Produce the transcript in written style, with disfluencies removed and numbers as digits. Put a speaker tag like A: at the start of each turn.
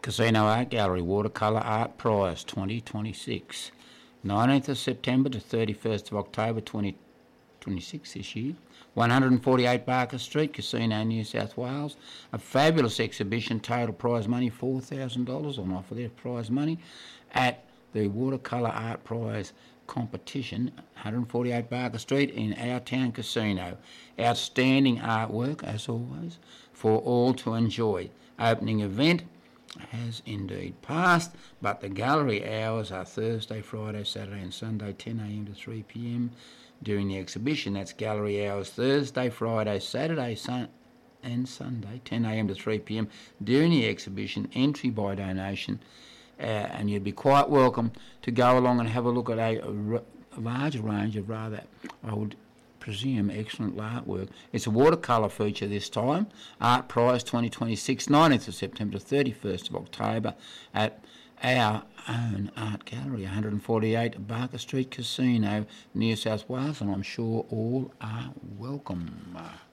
A: Casino Art Gallery Watercolour Art Prize 2026. 19th of September to 31st of October 2026 this year. 148 Barker Street, Casino, New South Wales. A fabulous exhibition, total prize money $4,000 on offer there, prize money at the Watercolour Art Prize competition, 148 Barker Street in our town casino. Outstanding artwork, as always, for all to enjoy. Opening event has indeed passed, but the gallery hours are Thursday, Friday, Saturday and Sunday, 10 a.m. to 3 p.m. during the exhibition. That's gallery hours Thursday, Friday, Saturday and Sunday, 10 a.m. to 3 p.m. during the exhibition. Entry by donation, and you'd be quite welcome to go along and have a look at a large range of rather, I would presume, excellent artwork. It's a watercolour feature this time. Art Prize 2026, 19th of September to 31st of October at our own art gallery, 148 Barker Street Casino, New South Wales, and I'm sure all are welcome.